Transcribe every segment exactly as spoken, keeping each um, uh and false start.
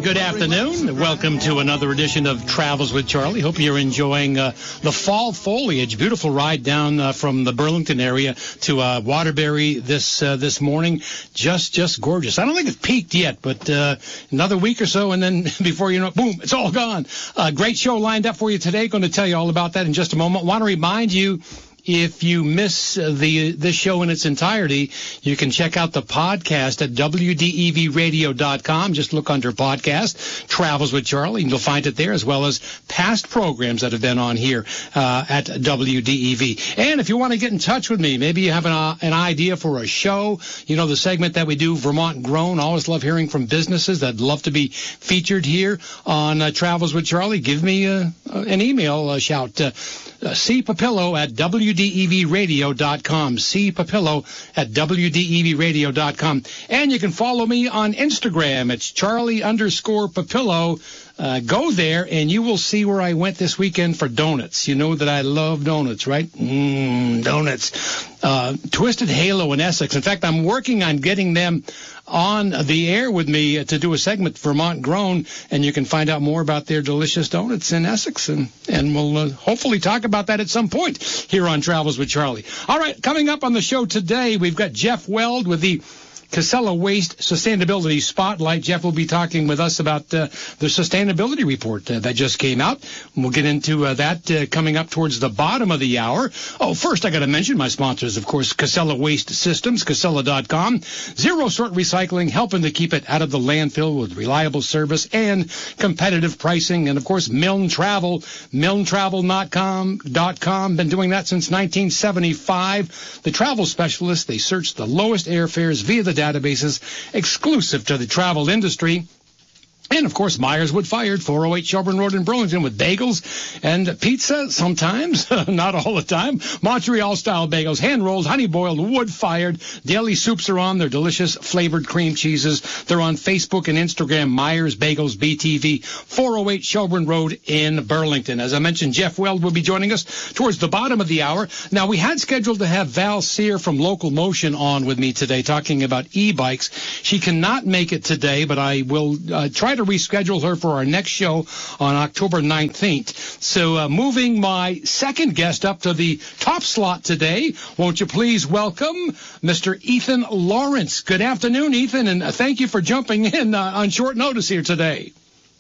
good afternoon. Welcome to another edition of Travels with Charlie. Hope you're enjoying uh, the fall foliage. Beautiful ride down uh, from the Burlington area to uh, Waterbury this uh, this morning. Just just gorgeous. I don't think it's peaked yet, but uh, another week or so, and then before you know it, boom, it's all gone. Uh, great show lined up for you today. Going to tell you all about that in just a moment. Want to remind you, if you miss the this show in its entirety, you can check out the podcast at W D E V radio dot com. Just look under podcast, Travels with Charlie, and you'll find it there, as well as past programs that have been on here uh, at W D E V. And if you want to get in touch with me, maybe you have an, uh, an idea for a show, you know, the segment that we do, Vermont Grown. Always love hearing from businesses that love to be featured here on uh, Travels with Charlie. Give me uh, an email, uh, shout uh, uh, C. Papillo at W D E V radio dot com. C. Papillo at W D E V radio dot com. And you can follow me on Instagram. It's Charlie underscore Papillo. Uh, go there, and you will see where I went this weekend for donuts. You know that I love donuts, right? Mmm, donuts. Uh, Twisted Halo in Essex. In fact, I'm working on getting them on the air with me to do a segment, Vermont Grown, and you can find out more about their delicious donuts in Essex, and, and we'll uh, hopefully talk about that at some point here on Travels with Charlie. All right, coming up on the show today, we've got Jeff Weld with the Casella Waste Sustainability Spotlight. Jeff will be talking with us about uh, the sustainability report uh, that just came out. We'll get into uh, that uh, coming up towards the bottom of the hour. Oh, first I got to mention my sponsors, of course, Casella Waste Systems, Casella dot com. Zero sort recycling, helping to keep it out of the landfill with reliable service and competitive pricing. And, of course, Milne Travel, milne travel dot com. Been doing that since nineteen seventy-five. The travel specialists, they search the lowest airfares via the databases exclusive to the travel industry. And, of course, Myers Wood Fired, four oh eight Shelburne Road in Burlington, with bagels and pizza sometimes, not all the time. Montreal-style bagels, hand-rolled, honey-boiled, wood-fired. Daily soups are on. They're delicious flavored cream cheeses. They're on Facebook and Instagram, Myers Bagels B T V, four oh eight Shelburne Road in Burlington. As I mentioned, Jeff Weld will be joining us towards the bottom of the hour. Now, we had scheduled to have Val Sear from Local Motion on with me today talking about e-bikes. She cannot make it today, but I will uh, try to to reschedule her for our next show on October nineteenth. So uh, moving my second guest up to the top slot today, won't you please welcome Mister Ethan Lawrence. Good afternoon, Ethan, and uh, thank you for jumping in uh, on short notice here today.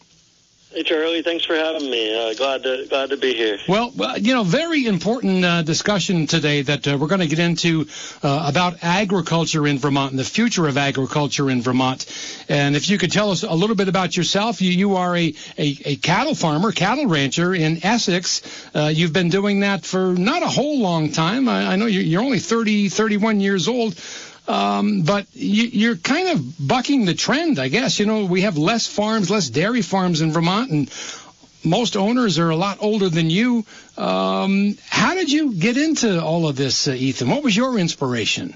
Hey, Charlie, thanks for having me. Uh, glad to glad to be here. Well, you know, very important uh, discussion today that uh, we're going to get into uh, about agriculture in Vermont and the future of agriculture in Vermont. And if you could tell us a little bit about yourself, you, you are a, a, a cattle farmer, cattle rancher in Essex. Uh, you've been doing that for not a whole long time. I, I know you're, you're only thirty, thirty-one years old. Um, but you, you're kind of bucking the trend, I guess. You know, we have less farms, less dairy farms in Vermont, and most owners are a lot older than you. Um, how did you get into all of this, uh, Ethan? What was your inspiration?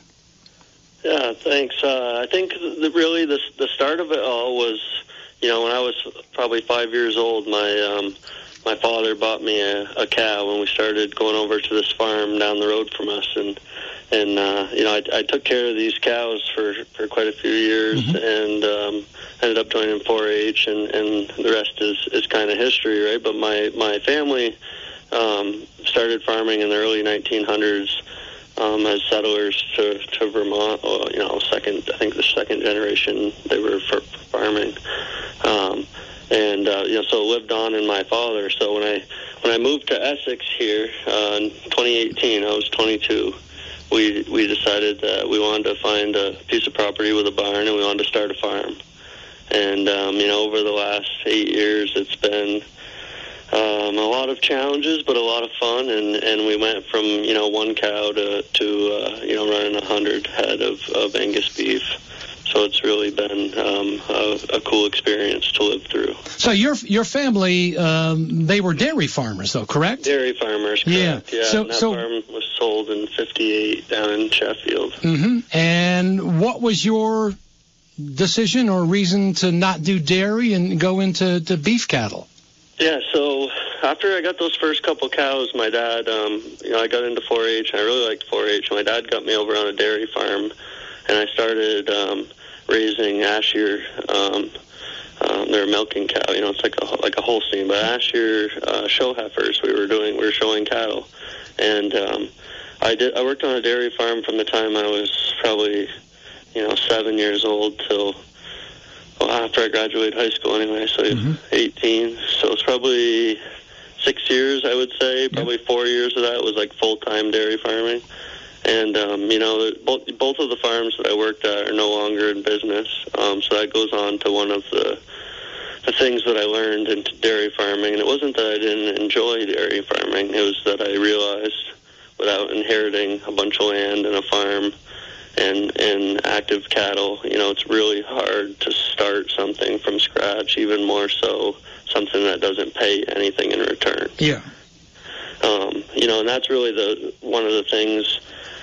Yeah, thanks. Uh, I think that really the, the start of it all was, you know, when I was probably five years old, my um, my father bought me a, a cow when we started going over to this farm down the road from us, and And, uh, you know, I, I took care of these cows for, for quite a few years, mm-hmm. and um, ended up joining four H, and, and the rest is, is kind of history, right? But my, my family um, started farming in the early nineteen hundreds um, as settlers to, to Vermont. Well, you know, second, I think the second generation they were for farming. Um, and, uh, you know, so it lived on in my father. So when I, when I moved to Essex here uh, in twenty eighteen, I was twenty-two. We we decided that we wanted to find a piece of property with a barn, and we wanted to start a farm. And, um, you know, over the last eight years, it's been um, a lot of challenges, but a lot of fun. And, and we went from, you know, one cow to, to uh, you know, running a hundred head of, of Angus beef. So it's really been um, a, a cool experience to live through. So your your family, um, they were dairy farmers, though, correct? Dairy farmers, correct. Yeah. Yeah, so, and that so, farm was sold in fifty-eight down in Sheffield. Mm-hmm. And what was your decision or reason to not do dairy and go into to beef cattle? Yeah, so after I got those first couple cows, my dad, um, you know, I got into four H, and I really liked four H. My dad got me over on a dairy farm, and I started um, raising Asher um, um, they're milking cow. You know, it's like a like a Holstein. But last year, uh, show heifers we were doing. We were showing cattle, and um, I did. I worked on a dairy farm from the time I was probably, you know, seven years old till well, after I graduated high school. Anyway, so mm-hmm. eighteen. So it's probably six years, I would say. Probably yep. four years of that was like full time dairy farming. And, um, you know, both, both of the farms that I worked at are no longer in business. Um, so that goes on to one of the the things that I learned in dairy farming. And it wasn't that I didn't enjoy dairy farming. It was that I realized without inheriting a bunch of land and a farm and, and active cattle, you know, it's really hard to start something from scratch, even more so something that doesn't pay anything in return. Yeah. Um, you know, and that's really the one of the things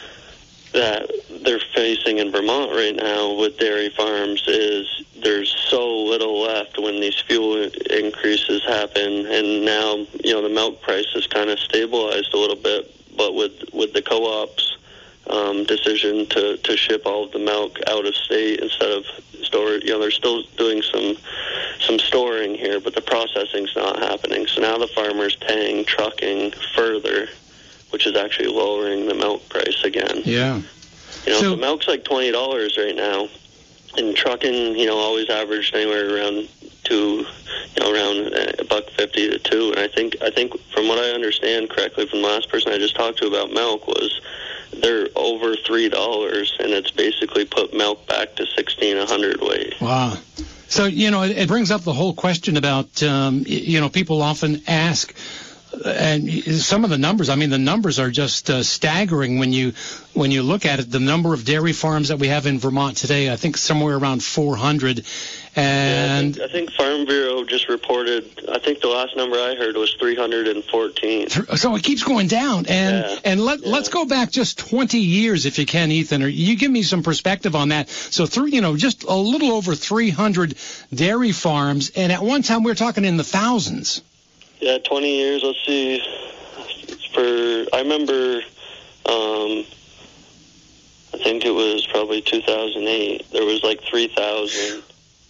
that they're facing in Vermont right now with dairy farms is there's so little left when these fuel increases happen, and now, you know, the milk price is kind of stabilized a little bit, but with with the co-op's um, decision to, to ship all of the milk out of state instead of store, you know, they're still doing some some storing here, but the processing's not happening. So now the farmer's paying trucking further, which is actually lowering the milk price again. Yeah. You know, so, so milk's like twenty dollars right now, and trucking, you know, always averaged anywhere around two, you know, around a buck fifty to two. And I think, I think from what I understand correctly from the last person I just talked to about milk was they're over three dollars, and it's basically put milk back to sixteen a hundred weight. Wow. So, you know, it, it brings up the whole question about, um, you know, people often ask, and some of the numbers, I mean, the numbers are just uh, staggering when you when you look at it. The number of dairy farms that we have in Vermont today, I think somewhere around four hundred. And yeah, I, think, I think Farm Bureau just reported, I think the last number I heard was three hundred fourteen. So it keeps going down. And yeah, and let, yeah. let's go back just twenty years, if you can, Ethan, or you give me some perspective on that. So, through, you know, just a little over three hundred dairy farms, and at one time we were talking in the thousands. Yeah, twenty years, let's see. For, I remember, um, I think it was probably two thousand eight. There was like three thousand.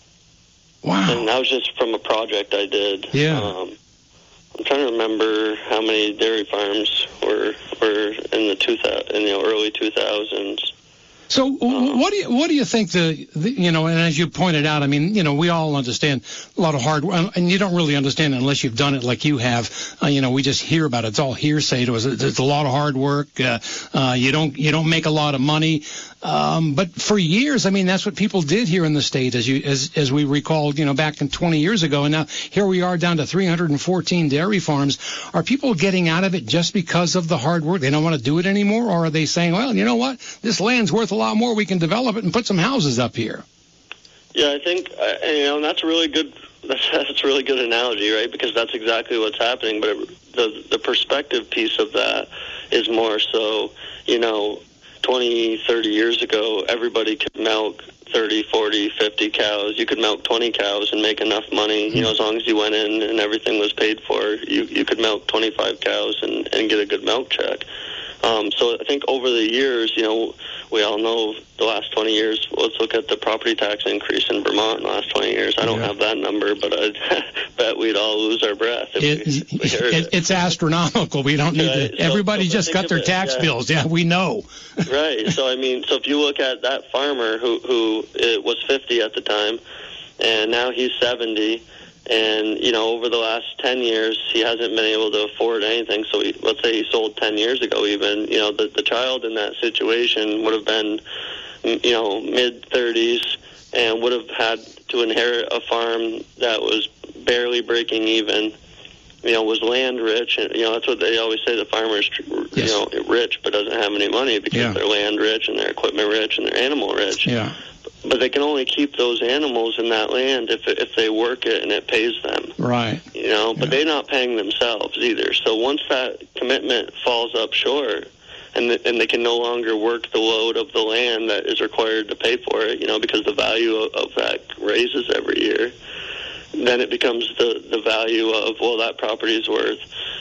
Wow. And that was just from a project I did. Yeah. Um, I'm trying to remember how many dairy farms were were in the two thousand, in the early two thousands. So what do you what do you think the, the you know, and as you pointed out, I mean, you know, we all understand a lot of hard work, and you don't really understand it unless you've done it like you have. Uh, you know, we just hear about it. It's all hearsay to us. It's a lot of hard work. Uh, uh, you don't you don't make a lot of money. Um, but for years, I mean, that's what people did here in the state, as you as as we recalled, you know, back in twenty years ago, and now here we are down to three hundred fourteen dairy farms. Are people getting out of it just because of the hard work? They don't want to do it anymore, or are they saying, well, you know what, this land's worth a lot more, we can develop it and put some houses up here? Yeah, I think uh, you know, and that's a really good that's that's a really good analogy, right? Because that's exactly what's happening. But it, the the perspective piece of that is more so, you know, twenty, thirty years ago, everybody could milk thirty, forty, fifty cows. You could milk twenty cows and make enough money. You know, as long as you went in and everything was paid for, you you could milk twenty-five cows and, and get a good milk check. Um, so I think over the years, you know, we all know the last twenty years, let's look at the property tax increase in Vermont in the last twenty years. I don't yeah. have that number, but I bet we'd all lose our breath if it, we, if we heard it, it. It's astronomical. We don't need right. to. Everybody so, so just got their it, tax yeah. bills. Yeah, we know. Right. So, I mean, so if you look at that farmer who, who it was fifty at the time, and now he's seventy, and, you know, over the last ten years, he hasn't been able to afford anything. So he, let's say he sold ten years ago even, you know, the, the child in that situation would have been, you know, mid-thirties and would have had to inherit a farm that was barely breaking even, you know, was land rich. And, you know, that's what they always say, the farmer's, yes. you know, rich but doesn't have any money because yeah. they're land rich and they're equipment rich and they're animal rich. Yeah. But they can only keep those animals in that land if if they work it and it pays them. Right. You know, but yeah. they're not paying themselves either. So once that commitment falls up short, and the, and they can no longer work the load of the land that is required to pay for it, you know, because the value of, of that raises every year, then it becomes the, the value of, well, that property is worth,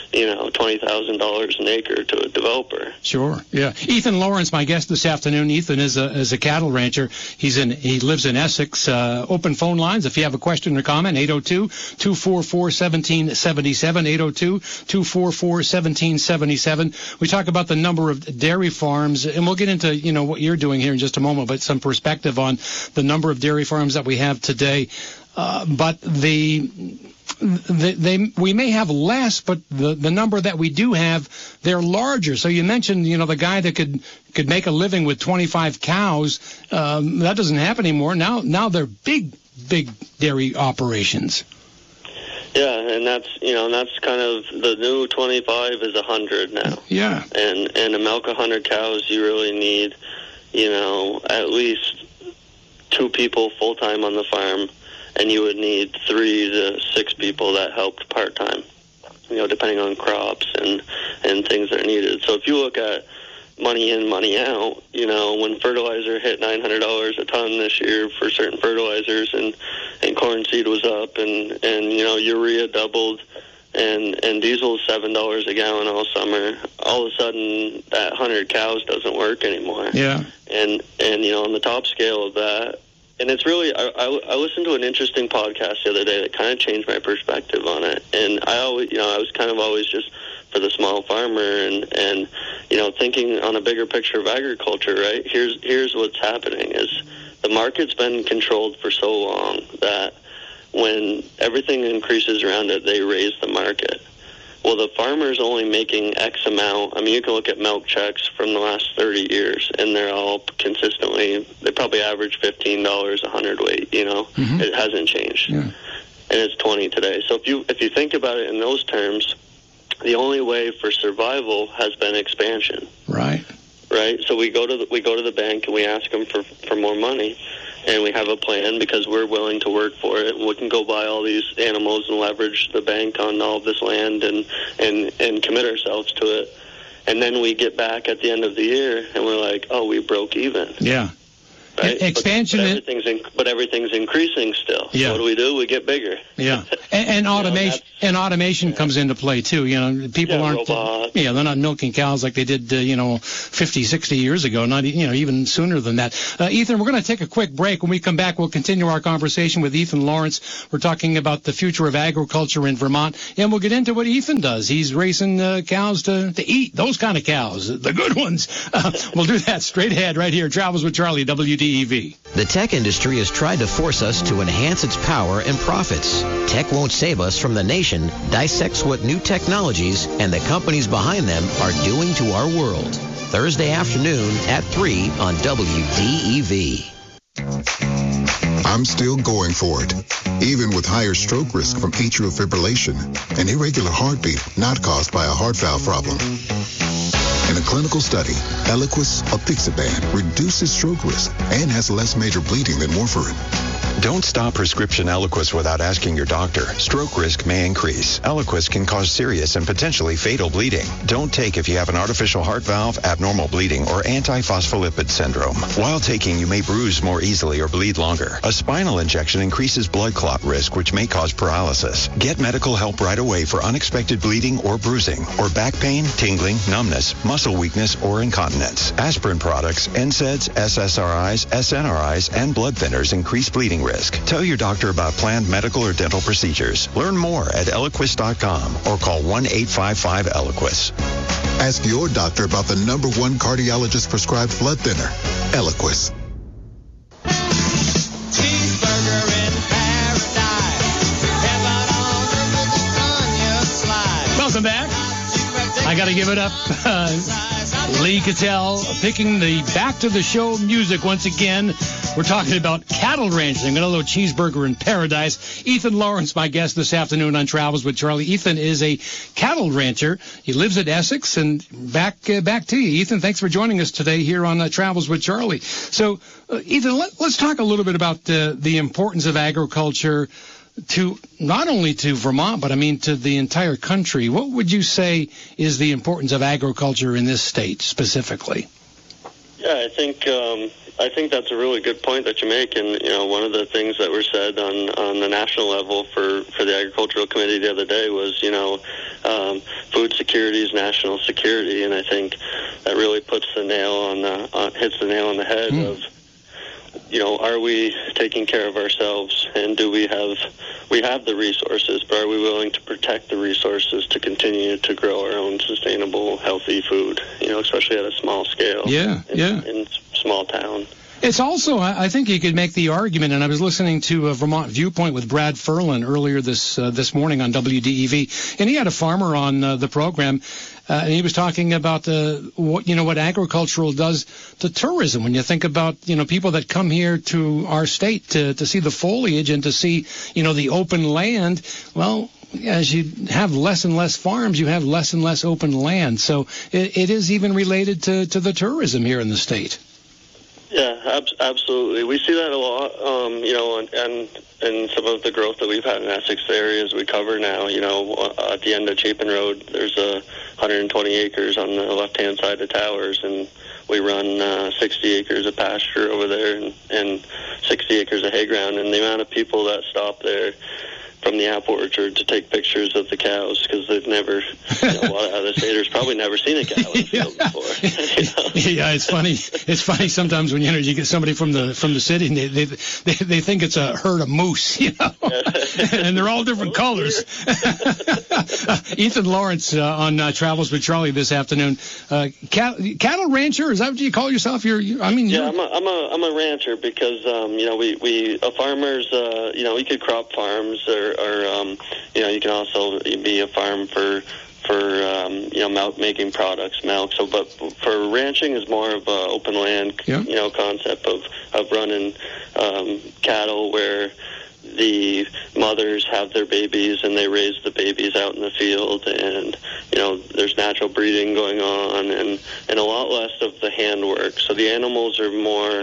you know, twenty thousand dollars an acre to a developer. Sure, yeah. Ethan Lawrence, my guest this afternoon. Ethan is a is a cattle rancher. He's in he lives in Essex. Uh, open phone lines if you have a question or comment. eight oh two, two four four, one seven seven seven. eight oh two, two four four, one seven seven seven. We talk about the number of dairy farms, and we'll get into you know what you're doing here in just a moment, but some perspective on the number of dairy farms that we have today. Uh, but the They, they, we may have less, but the, the number that we do have, they're larger. So you mentioned, you know, the guy that could could make a living with twenty-five cows. Um, that doesn't happen anymore. Now, now they're big, big dairy operations. Yeah, and that's you know, and that's kind of the new twenty-five is a hundred now. Yeah. And and to milk a hundred cows, you really need, you know, at least two people full time on the farm. And you would need three to six people that helped part-time, you know, depending on crops and, and things that are needed. So if you look at money in, money out, you know, when fertilizer hit nine hundred dollars a ton this year for certain fertilizers and, and corn seed was up and, and, you know, urea doubled and, and diesel is seven dollars a gallon all summer, all of a sudden that one hundred cows doesn't work anymore. Yeah. And, and you know, on the top scale of that, and it's really, I, I, I listened to an interesting podcast the other day that kind of changed my perspective on it. And I always, you know, I was kind of always just for the small farmer and, and, you know, thinking on a bigger picture of agriculture, right? Here's, here's what's happening is the market's been controlled for so long that when everything increases around it, they raise the market. Well, the farmer's only making X amount. I mean, you can look at milk checks from the last thirty years, and they're all consistently, they probably average fifteen dollars a hundredweight, you know. Mm-hmm. It hasn't changed. Yeah. And it's twenty today. So if you if you think about it in those terms, the only way for survival has been expansion. Right. Right? So we go to the, we go to the bank and we ask them for, for more money. And we have a plan because we're willing to work for it. We can go buy all these animals and leverage the bank on all of this land and, and, and commit ourselves to it. And then we get back at the end of the year and we're like, oh, we broke even. Yeah. Right? Expansion, but, but, everything's in, but everything's increasing still. Yeah. So what do we do? We get bigger. Yeah, and, and automation you know, and automation yeah. comes into play too. You know, people yeah, aren't. Uh, yeah, they're not milking cows like they did, uh, you know, fifty, sixty years ago. Not, you know, even sooner than that. Uh, Ethan, we're going to take a quick break. When we come back, we'll continue our conversation with Ethan Lawrence. We're talking about the future of agriculture in Vermont, and we'll get into what Ethan does. He's raising uh, cows to to eat, those kind of cows, the good ones. Uh, we'll do that straight ahead right here. Travels with Charlie, W D E V. The tech industry has tried to force us to enhance its power and profits. Tech won't save us from the nation dissects what new technologies and the companies behind them are doing to our world. Thursday afternoon at three on W D E V. I'm still going for it, even with higher stroke risk from atrial fibrillation, an irregular heartbeat not caused by a heart valve problem. In a clinical study, Eliquis apixaban reduces stroke risk and has less major bleeding than warfarin. Don't stop prescription Eliquis without asking your doctor. Stroke risk may increase. Eliquis can cause serious and potentially fatal bleeding. Don't take if you have an artificial heart valve, abnormal bleeding, or antiphospholipid syndrome. While taking, you may bruise more easily or bleed longer. A spinal injection increases blood clot risk, which may cause paralysis. Get medical help right away for unexpected bleeding or bruising, or back pain, tingling, numbness, muscle weakness, or incontinence. Aspirin products, N SAIDs, S S R Is, S N R Is, and blood thinners increase bleeding risk. Tell your doctor about planned medical or dental procedures. Learn more at Eliquis dot com or call one eight five five Eliquis. Ask your doctor about the number one cardiologist prescribed blood thinner, Eliquis. Cheeseburger in paradise. Heaven on earth with the onion slide. Welcome back. I got to give it up. Uh, Lee Cattell picking the back to the show music once again. We're talking about cattle ranching, another cheeseburger in paradise. Ethan Lawrence, my guest this afternoon on Travels with Charlie. Ethan is a cattle rancher. He lives at Essex. And back uh, back to you, Ethan. Thanks for joining us today here on uh, Travels with Charlie. So, uh, Ethan, let, let's talk a little bit about uh, the importance of agriculture to not only to Vermont, but I mean to the entire country. What would you say is the importance of agriculture in this state specifically? Yeah, Yeah, I think um, I think that's a really good point that you make, and you know, one of the things that were said on, on the national level for, for the Agricultural Committee the other day was, you know, um, food security is national security, and I think that really puts the nail on the uh, hits the nail on the head mm. of, you know, are we taking care of ourselves, and do we have we have the resources, but are we willing to protect the resources to continue to grow our own sustainable, healthy food, you know, especially at a small scale. Yeah, in, yeah. in small town. It's also, I think you could make the argument, and I was listening to a Vermont Viewpoint with Brad Ferlin earlier this uh, this morning on W D E V, and he had a farmer on uh, the program, uh, and he was talking about the what, you know, what agricultural does to tourism. When you think about, you know, people that come here to our state to to see the foliage and to see, you know, the open land, well, as you have less and less farms, you have less and less open land. So it, it is even related to, to the tourism here in the state. Yeah, ab- absolutely. We see that a lot, um, you know, and, and and some of the growth that we've had in Essex areas we cover now. You know, uh, at the end of Chapin Road, there's a one hundred twenty acres on the left-hand side of Towers, and we run uh, sixty acres of pasture over there and, and sixty acres of hay ground. And the amount of people that stop there from the apple orchard to take pictures of the cows, because they've never, you know, a lot of out-of-staters probably never seen a cow in the field before. You know? Yeah, it's funny. It's funny sometimes when you know you get somebody from the from the city and they they they, they think it's a herd of moose, you know, and they're all different colors. uh, Ethan Lawrence uh, on uh, Travels with Charlie this afternoon. Uh, cat, cattle rancher, is that what you call yourself? You're, you're I mean, yeah, you're... I'm a I'm a I'm a rancher because um, you know we we uh, farmers uh, you know we could crop farms or. Or um, you know, you can also be a farm for for um, you know milk making products, milk. So, but for ranching is more of a open land, yeah. you know, concept of of running um, cattle where the mothers have their babies and they raise the babies out in the field, and you know there's natural breeding going on, and and a lot less of the handwork. So the animals are more.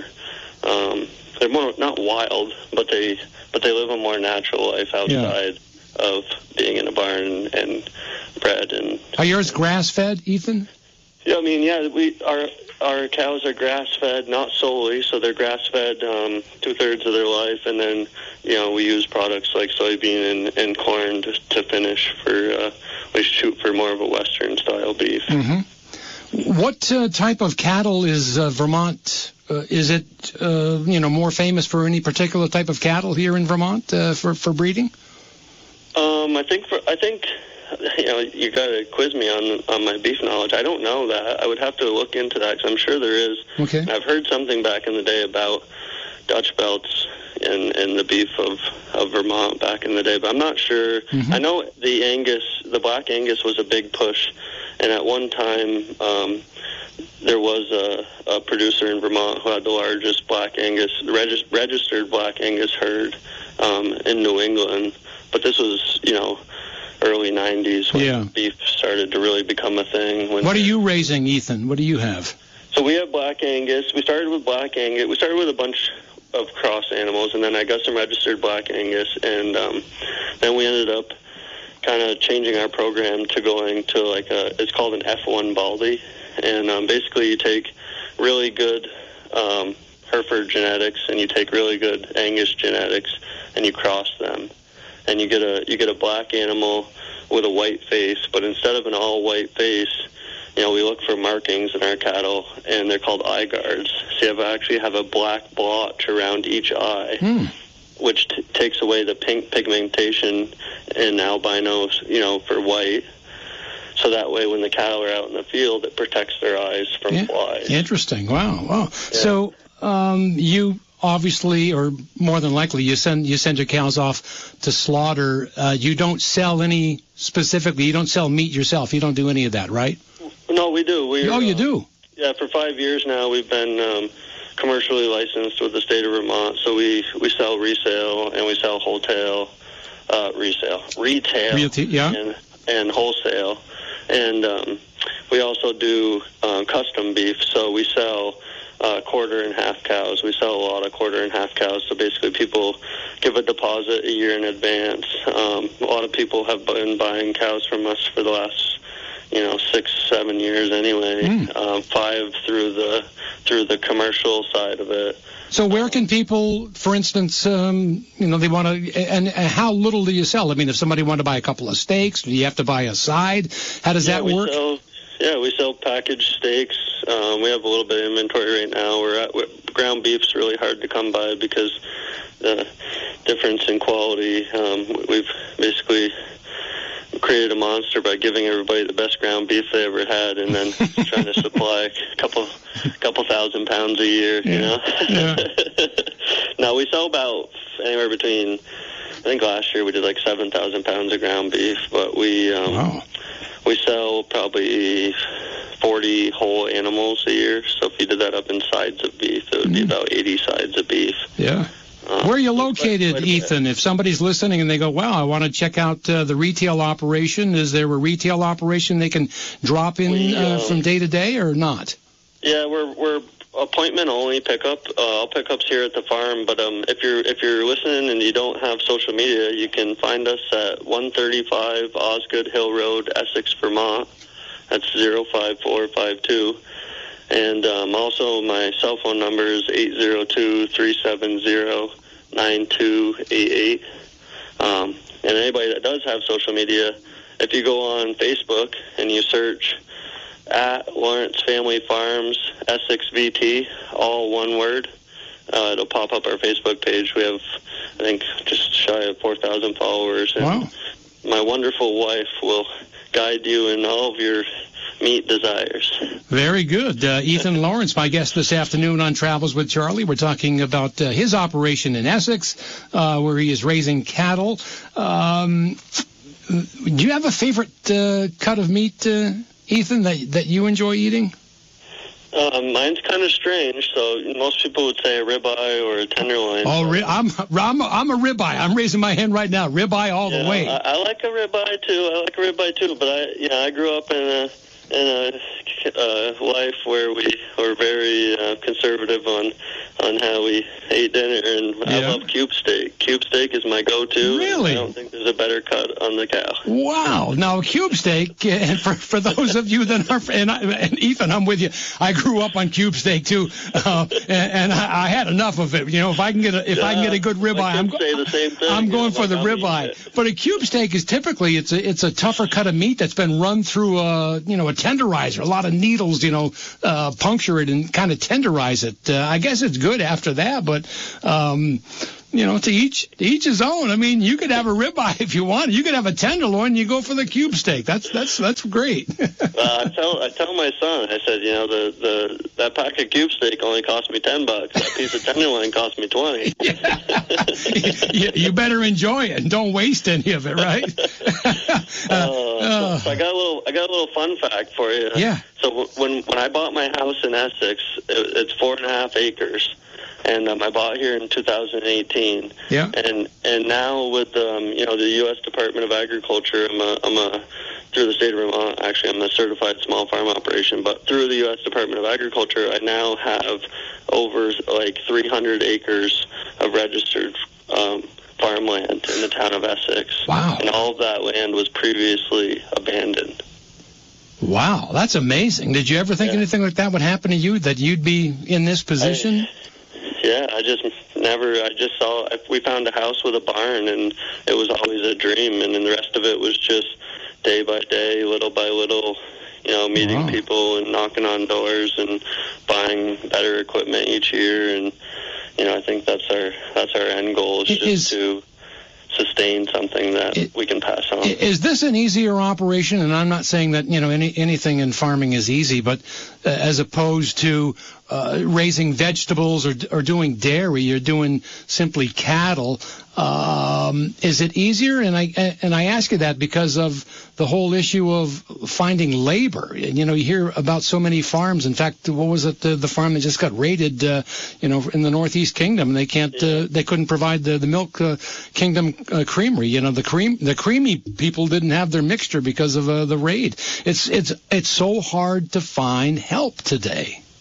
Um, they're more not wild, but they but they live a more natural life outside yeah. of being in a barn and bred. And are yours grass fed, Ethan? Yeah, I mean, yeah, we our our cows are grass fed, not solely, so they're grass fed um, two thirds of their life, and then you know we use products like soybean and, and corn to, to finish for uh, we shoot for more of a Western style beef. Mm-hmm. What uh, type of cattle is uh, Vermont? Uh, is it, uh, you know, more famous for any particular type of cattle here in Vermont uh, for for breeding? Um, I think for I think you know you got to quiz me on on my beef knowledge. I don't know that. I would have to look into that because I'm sure there is. Okay. I've heard something back in the day about Dutch belts and and the beef of of Vermont back in the day, but I'm not sure. Mm-hmm. I know the Angus, the Black Angus, was a big push, and at one time. Um, There was a, a producer in Vermont who had the largest Black Angus, regis- registered Black Angus herd um, in New England. But this was, you know, early nineties when yeah. beef started to really become a thing. When what are you raising, Ethan? What do you have? So we have Black Angus. We started with Black Angus. We started with a bunch of cross animals, and then I got some registered Black Angus, and um, then we ended up kind of changing our program to going to like a, it's called an F one Baldy. And um, basically you take really good um, Hereford genetics and you take really good Angus genetics and you cross them. And you get a you get a black animal with a white face, but instead of an all-white face, you know, we look for markings in our cattle, and they're called eye guards. So you have, actually have a black blotch around each eye, hmm. which t- takes away the pink pigmentation in albinos, you know, for white. So that way, when the cattle are out in the field, it protects their eyes from yeah. flies. Interesting. Wow. Wow. Yeah. So um, you obviously, or more than likely, you send you send your cows off to slaughter. Uh, you don't sell any specifically. You don't sell meat yourself. You don't do any of that, right? No, we do. We, oh, you uh, do? Yeah. For five years now, we've been um, commercially licensed with the state of Vermont. So we, we sell resale and we sell wholesale, uh, resale, retail, Realty, yeah. and, and wholesale. And um, we also do uh, custom beef, so we sell uh, quarter and half cows. We sell a lot of quarter and half cows, so basically people give a deposit a year in advance. Um, a lot of people have been buying cows from us for the last you know, six, seven years anyway. Mm. Um, five through the through the commercial side of it. So where can people, for instance, um, you know, they want to, and, and how little do you sell? I mean, if somebody wanted to buy a couple of steaks, do you have to buy a side? How does yeah, that we work? Sell, yeah, we sell packaged steaks. Um, we have a little bit of inventory right now. We're at we're, ground beef's really hard to come by because the difference in quality. Um, we've basically created a monster by giving everybody the best ground beef they ever had, and then trying to supply a couple, couple thousand pounds a year. You yeah. know. Yeah. No, we sell about anywhere between. I think last year we did like seven thousand pounds of ground beef, but we um, wow. we sell probably forty whole animals a year. So if you did that up in sides of beef, it would be mm. about eighty sides of beef. Yeah. Uh, Where are you located, quite, quite Ethan? If somebody's listening and they go, wow, I want to check out uh, the retail operation, is there a retail operation they can drop in we, uh, uh, from day to day or not? Yeah, we're we're appointment only pickup. Uh, I'll pickups here at the farm, but um, if you're if you're listening and you don't have social media, you can find us at one thirty-five Osgood Hill Road, Essex, Vermont. That's zero five four five two. And um, also my cell phone number is eight zero two, three seven zero, nine two eight eight. Um, and anybody that does have social media, if you go on Facebook and you search at Lawrence Family Farms Essex V T, all one word, uh, it'll pop up our Facebook page. We have, I think, just shy of four thousand followers. And wow. My wonderful wife will guide you in all of your meat desires. Very good. Uh, Ethan Lawrence, my guest this afternoon on Travels with Charlie. We're talking about uh, his operation in Essex, uh, where he is raising cattle. Um, do you have a favorite uh, cut of meat, uh, Ethan, that that you enjoy eating? Um, mine's kind of strange. So most people would say a ribeye or a tenderloin. Oh, ri- I'm I'm a, I'm a ribeye. I'm raising my hand right now. Ribeye all yeah, the way. I, I like a ribeye too. I like a ribeye too. But I, you know, I grew up in a in a uh, life where we were very uh, conservative on on how we ate dinner, and yeah. I love cube steak. Cube steak is my go-to. Really? I don't think there's a better cut on the cow. Wow. Now, cube steak, and for, for those of you that are, and, I, and Ethan, I'm with you. I grew up on cube steak too, uh, and, and I, I had enough of it. You know, if I can get a if yeah, I can get a good ribeye, I'm, say the same thing. I'm going for like the I'm ribeye. But a cube steak is typically it's a it's a tougher cut of meat that's been run through a you know a tenderizer. A lot of needles, you know, uh, puncture it and kind of tenderize it. Uh, I guess it's good after that, but um, you know, to each to each his own. I mean, you could have a ribeye if you want. You could have a tenderloin. You go for the cube steak. That's that's that's great. uh, I tell I tell my son. I said, you know, the, the that pack of cube steak only cost me ten bucks. That piece of tenderloin cost me twenty. you, you better enjoy it and don't waste any of it, right? uh, uh, so I got a little I got a little fun fact for you. Yeah. So when when I bought my house in Essex, it, it's four and a half acres. And um, I bought here in two thousand eighteen. Yeah. And and now with um, you know the U S Department of Agriculture, I'm a, I'm a through the state of Vermont. Actually, I'm a certified small farm operation. But through the U S Department of Agriculture, I now have over like three hundred acres of registered um, farmland in the town of Essex. Wow. And all of that land was previously abandoned. Wow, that's amazing. Did you ever think yeah. anything like that would happen to you? That you'd be in this position? I, Yeah, I just never, I just saw, we found a house with a barn, and it was always a dream, and then the rest of it was just day by day, little by little, you know, meeting wow. people and knocking on doors and buying better equipment each year, and, you know, I think that's our, that's our end goal is it just is, to sustain something that it, we can pass on. Is this an easier operation? And I'm not saying that, you know, any anything in farming is easy, but uh, as opposed to uh, raising vegetables or, or doing dairy, you're doing simply cattle. Um, is it easier? And I and I ask you that because of the whole issue of finding labor. You know, you hear about so many farms. In fact, what was it? The, the farm that just got raided, uh, you know, in the Northeast Kingdom. They can't. Uh, they couldn't provide the the Milk uh, Kingdom uh, Creamery. You know, the cream the creamy people didn't have their mixture because of uh, the raid. It's it's it's so hard to find help today.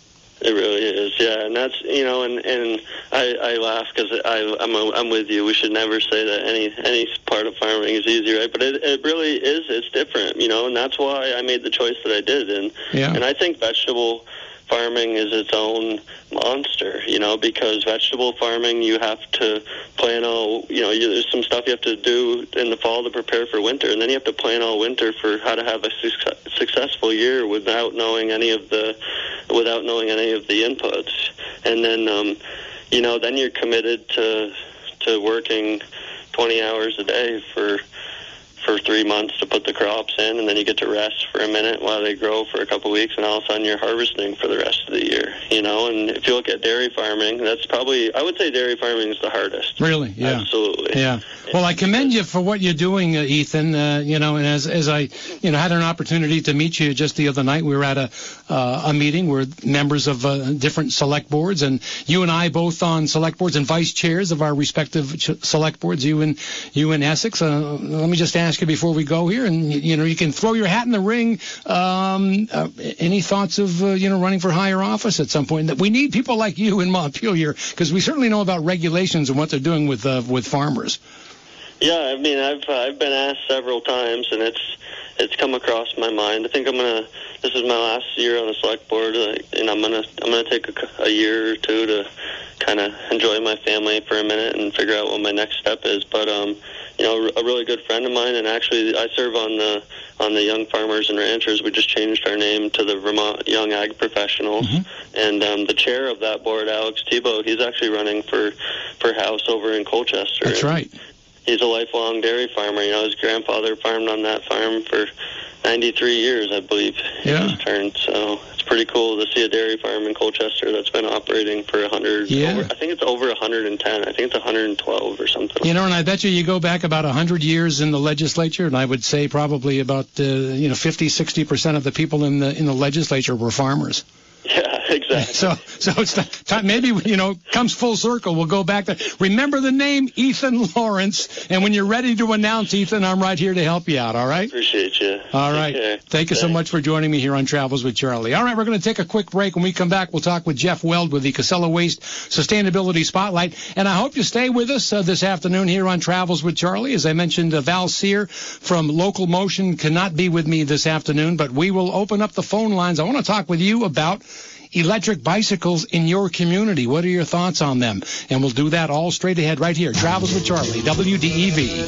It really is, yeah, and that's, you know, and, and I, I laugh because I'm a, I'm with you. We should never say that any any part of farming is easy, right? But it, it really is. It's different, you know, and that's why I made the choice that I did. And yeah. and I think vegetable farming is its own monster, you know, because vegetable farming, you have to plan all, you know, you, there's some stuff you have to do in the fall to prepare for winter, and then you have to plan all winter for how to have a su- successful year without knowing any of the, without knowing any of the inputs. And then, um, you know, then you're committed to, to working twenty hours a day for, for three months to put the crops in, and then you get to rest for a minute while they grow for a couple of weeks, and all of a sudden you're harvesting for the rest of the year, you know. And if you look at dairy farming, that's probably, I would say dairy farming is the hardest. Really? Yeah. Absolutely. Yeah. Well, I commend you for what you're doing, uh, Ethan. Uh, you know, and as as I, you know, had an opportunity to meet you just the other night, we were at a uh, a meeting with members of uh, different select boards, and you and I both on select boards and vice chairs of our respective ch- select boards. You in you in Essex. Uh, let me just ask you before we go here, and you know, you can throw your hat in the ring. Um, uh, any thoughts of uh, you know running for higher office at some point? That we need people like you in Montpelier, because we certainly know about regulations and what they're doing with uh, with farmers. Yeah, I mean, I've uh, I've been asked several times, and it's it's come across my mind. I think I'm gonna. This is my last year on the select board, uh, and I'm gonna I'm gonna take a, a year or two to kind of enjoy my family for a minute and figure out what my next step is. But um, you know, a really good friend of mine, and actually I serve on the on the Young Farmers and Ranchers. We just changed our name to the Vermont Young Ag Professionals, mm-hmm. and um, the chair of that board, Alex Thibault, he's actually running for for House over in Colchester. That's right. He's a lifelong dairy farmer. You know, his grandfather farmed on that farm for ninety-three years, I believe. He yeah. just turned. So it's pretty cool to see a dairy farm in Colchester that's been operating for one hundred. Yeah. Over, I think it's over one hundred ten. I think it's one hundred twelve or something. You know, and I bet you you go back about one hundred years in the legislature, and I would say probably about uh, you know fifty, sixty percent of the people in the in the legislature were farmers. Yeah, exactly. So, so it's the time, maybe, you know, comes full circle. We'll go back to, remember the name Ethan Lawrence, and when you're ready to announce, Ethan, I'm right here to help you out, all right? Appreciate you. All Take right. care. Thank you so much for joining me here on Travels with Charlie. All right, we're going to take a quick break. When we come back, we'll talk with Jeff Weld with the Casella Waste Sustainability Spotlight, and I hope you stay with us uh, this afternoon here on Travels with Charlie. As I mentioned, uh, Val Sear from Local Motion cannot be with me this afternoon, but we will open up the phone lines. I want to talk with you about electric bicycles in your community. What are your thoughts on them? And we'll do that all straight ahead right here. Travels with Charlie, W D E V.